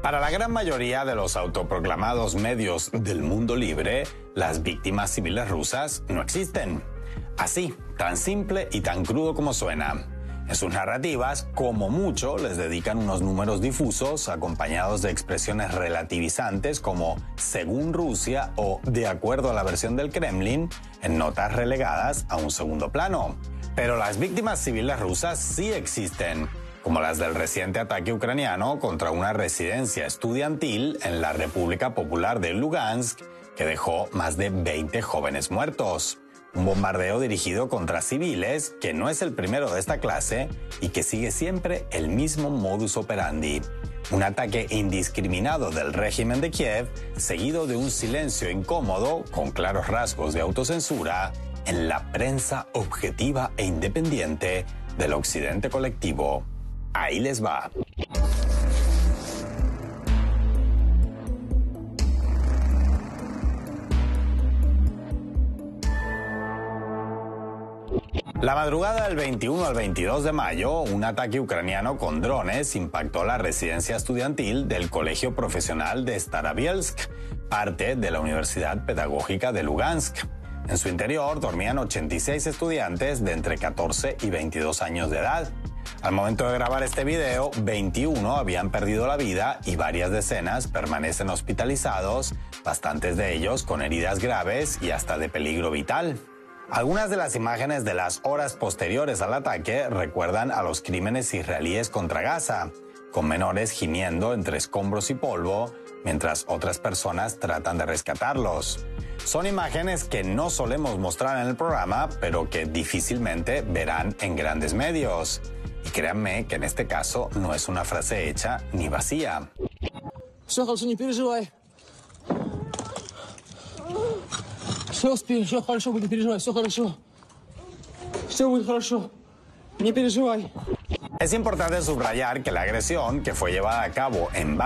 Para la gran mayoría de los autoproclamados medios del mundo libre, las víctimas civiles rusas no existen. Así, tan simple y tan crudo como suena. En sus narrativas, como mucho, les dedican unos números difusos acompañados de expresiones relativizantes como según Rusia o de acuerdo a la versión del Kremlin, en notas relegadas a un segundo plano. Pero las víctimas civiles rusas sí existen, como las del reciente ataque ucraniano contra una residencia estudiantil en la República Popular de Lugansk, que dejó más de 20 jóvenes muertos. Un bombardeo dirigido contra civiles que no es el primero de esta clase y que sigue siempre el mismo modus operandi. Un ataque indiscriminado del régimen de Kiev, seguido de un silencio incómodo con claros rasgos de autocensura en la prensa objetiva e independiente del occidente colectivo. Ahí les va. La madrugada del 21 al 22 de mayo, un ataque ucraniano con drones impactó la residencia estudiantil del Colegio Profesional de Starobielsk, parte de la Universidad Pedagógica de Lugansk. En su interior dormían 86 estudiantes de entre 14 y 22 años de edad. Al momento de grabar este video, 21 habían perdido la vida y varias decenas permanecen hospitalizados, bastantes de ellos con heridas graves y hasta de peligro vital. Algunas de las imágenes de las horas posteriores al ataque recuerdan a los crímenes israelíes contra Gaza, con menores gimiendo entre escombros y polvo, mientras otras personas tratan de rescatarlos. Son imágenes que no solemos mostrar en el programa, pero que difícilmente verán en grandes medios. Y créanme que en este caso no es una frase hecha ni vacía. Все хорошо, не переживай. Все хорошо, не переживай, все хорошо. Все будет хорошо. Не переживай. Es importante subrayar que la agresión, que fue llevada a cabo en